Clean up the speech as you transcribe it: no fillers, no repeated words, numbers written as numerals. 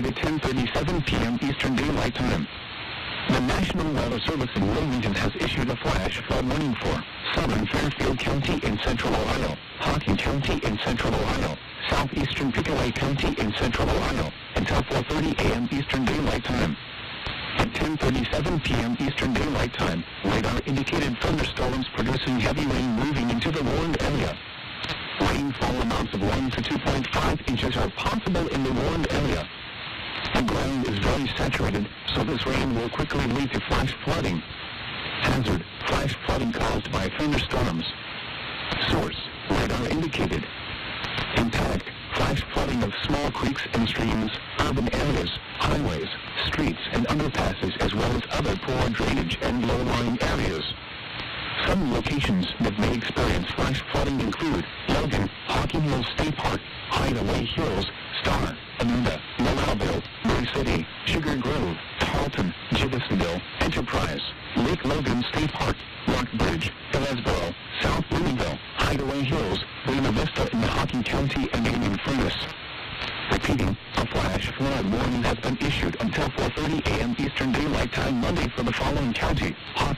at 10:37 p.m. Eastern Daylight Time. The National Weather Service in Wilmington has issued a flash flood warning for southern Fairfield County in central Ohio, Hocking County in central Ohio, southeastern Pickaway County in central Ohio, until 4:30 a.m. Eastern Daylight Time. At 10:37 p.m. Eastern Daylight Time, radar indicated thunderstorms producing heavy rain moving into the warned area. Rainfall amounts of 1 to 2.5 inches are possible in the warned area. The ground is very saturated, so this rain will quickly lead to flash flooding. Hazard: flash flooding caused by thunderstorms. Source: radar indicated. Impact: flash flooding of small creeks and streams, urban areas, highways, streets and underpasses, as well as other poor drainage and low-lying areas. Some locations that may experience flash flooding include Logan, Hocking Hills State Park, Hideaway Hills, Star, Ananda, Morrowville, Murray City, Sugar Grove, Tarleton, Jeffersonville, Enterprise, Lake Logan State Park, Rockbridge, Hillsboro, South Louisville, Hideaway Hills, Buena Vista in Hocking County, and Union Furnace. Repeating, a flash flood warning has been issued until 4:30 a.m. Eastern Daylight Time Monday for the following county: Hocking,